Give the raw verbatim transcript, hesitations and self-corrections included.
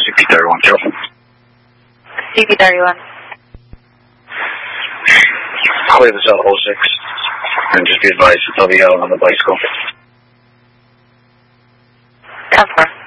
C P thirty-one, careful. C P thirty-one. Clear the cell oh six. And just be advised that they'll be out on the bicycle. ten four.